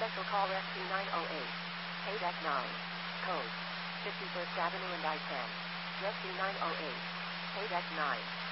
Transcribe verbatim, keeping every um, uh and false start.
Special call S two nine oh eight. Paydeck nine. Code fifty-first Avenue and I ten. Jet two nine oh eight. Paydeck nine.